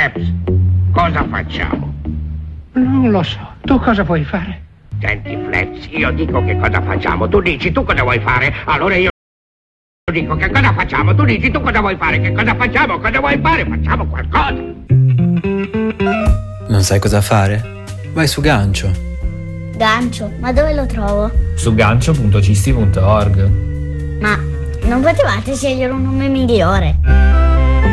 Flaps, cosa facciamo? Non lo so. Tu cosa vuoi fare? Senti, Flaps, io dico che cosa facciamo. Tu dici tu cosa vuoi fare. Allora io dico che cosa facciamo. Tu dici tu cosa vuoi fare. Che cosa facciamo? Cosa vuoi fare? Facciamo qualcosa. Non sai cosa fare? Vai su Gancio. Gancio? Ma dove lo trovo? Su gancio.cisti.org. Ma non potevate scegliere un nome migliore?